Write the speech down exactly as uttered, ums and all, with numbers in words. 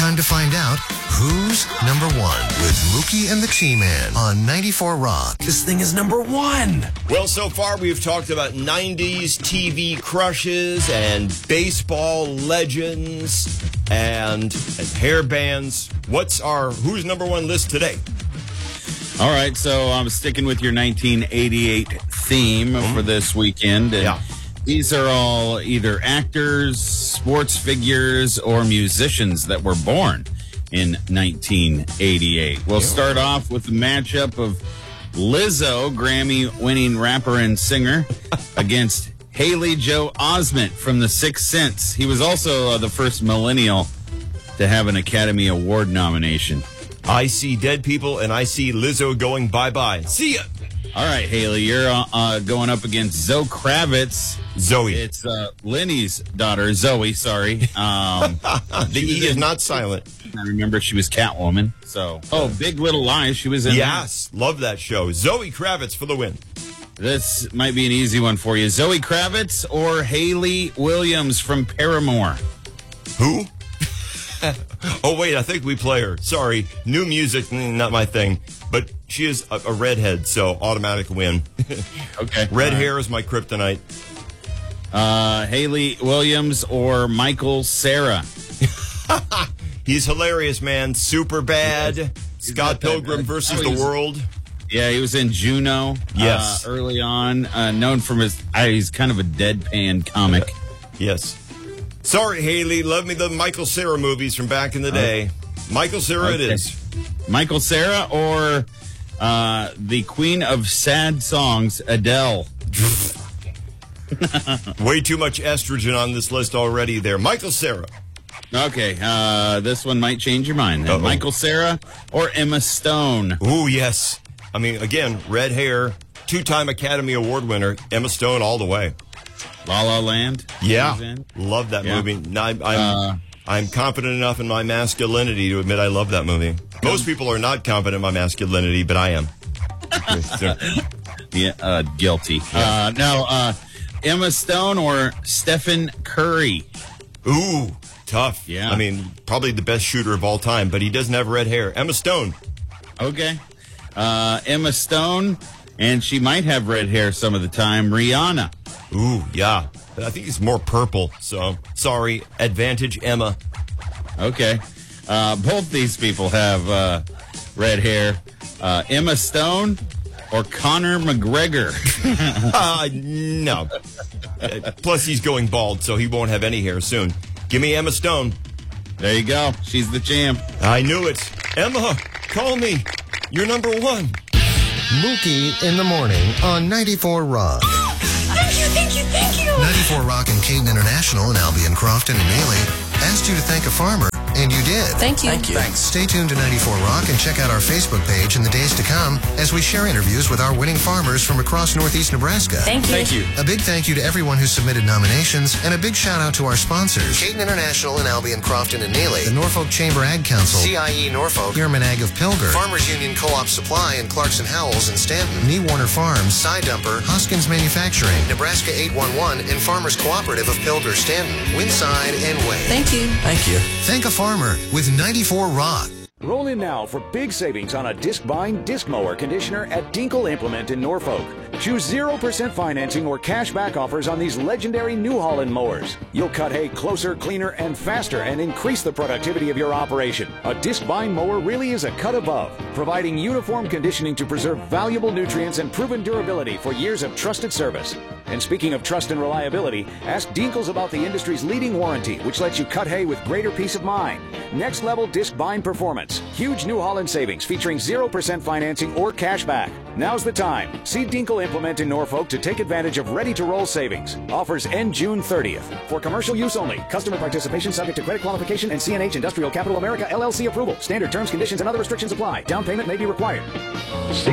Time to find out who's number one with Mookie and the T-Man on ninety-four Rock. This thing is number one. Well, so far we've talked about nineties T V crushes and baseball legends and, and hair bands. What's our who's number one list today? All right, so I'm sticking with your nineteen eighty-eight theme mm-hmm. for this weekend. And yeah. These are all either actors, sports figures, or musicians that were born in nineteen eighty-eight. We'll start off with the matchup of Lizzo, Grammy-winning rapper and singer, against Haley Joel Osment from The Sixth Sense. He was also uh, the first millennial to have an Academy Award nomination. I see dead people, and I see Lizzo going bye-bye. See ya! All right, Haley, you're uh, uh, going up against Zoe Kravitz. Zoe. It's uh, Lenny's daughter, Zoe, sorry. Um, the E is not silent. I remember she was Catwoman. So, Oh, Big Little Lies, she was in Yes, there. Love that show. Zoe Kravitz for the win. This might be an easy one for you. Zoe Kravitz or Hayley Williams from Paramore? Who? Oh, wait, I think we play her. Sorry, new music, not my thing. But she is a, a redhead, so automatic win. Okay. Red right. hair is my kryptonite. Uh, Hayley Williams or Michael Cera? He's hilarious, man. Super bad. He's Scott Pilgrim bad. versus oh, the World. Yeah, he was in Juno. Yes. Uh, early on, uh, known from his, uh, he's kind of a deadpan comic. Yes. Sorry, Haley. Love me the Michael Cera movies from back in the day. Uh, Michael Cera okay. it is. Michael Cera or uh, the queen of sad songs, Adele? Way too much estrogen on this list already there. Michael Cera. Okay, uh, this one might change your mind. Uh-oh. Michael Cera or Emma Stone? Ooh, yes. I mean, again, red hair, two-time Academy Award winner, Emma Stone all the way. La La Land? Yeah, love that yeah. movie. Now, I'm, I'm, uh, I'm confident enough in my masculinity to admit I love that movie. Most people are not confident in my masculinity, but I am. So. Yeah, uh, guilty. Yeah. Uh, now, uh, Emma Stone or Stephen Curry? Ooh, tough. Yeah. I mean, probably the best shooter of all time, but he doesn't have red hair. Emma Stone. Okay. Uh, Emma Stone, and she might have red hair some of the time. Rihanna. Ooh, yeah. I think it's more purple, so sorry. Advantage Emma. Okay. Uh, both these people have uh, red hair. Uh, Emma Stone or Conor McGregor? uh, no. Uh, plus, he's going bald, so he won't have any hair soon. Give me Emma Stone. There you go. She's the champ. I knew it. Emma, call me. You're number one. Mookie in the morning on ninety-four Rock. Thank you, thank you, thank you. ninety-four Rock and Caden International in Albion, Crofton, and Neely asked you to thank a farmer, and you did. Thank you. Thank you. Thanks. Stay tuned to ninety-four Rock and check out our Facebook page in the days to come as we share interviews with our winning farmers from across Northeast Nebraska. Thank you. Thank you. A big thank you to everyone who submitted nominations, and a big shout out to our sponsors: Caden International in Albion, Crofton, and Neely, the Norfolk Chamber Ag Council, C I E Norfolk, Yearman Ag of Pilger, Farmers Union Co-op Supply in Clarkson Howells and Stanton, Nee Warner Farms, Side Dumper, Hoskins Manufacturing, Nebraska eight one one, and Farmers Cooperative of Pilger, Stanton, Winside, and Wade. Thank you. Thank you. Thank a farmer with ninety-four Rock. Roll in now for big savings on a disc-bind disc mower conditioner at Dinkle Implement in Norfolk. Choose zero percent financing or cash back offers on these legendary New Holland mowers. You'll cut hay closer, cleaner, and faster and increase the productivity of your operation. A disc-bind mower really is a cut above, providing uniform conditioning to preserve valuable nutrients and proven durability for years of trusted service. And speaking of trust and reliability, ask Dinkles about the industry's leading warranty, which lets you cut hay with greater peace of mind. Next level disc bind performance. Huge New Holland savings featuring zero percent financing or cash back. Now's the time. See Dinkle Implement in Norfolk to take advantage of ready-to-roll savings. Offers end June thirtieth. For commercial use only. Customer participation subject to credit qualification and C N H Industrial Capital America L L C approval. Standard terms, conditions, and other restrictions apply. Down payment may be required.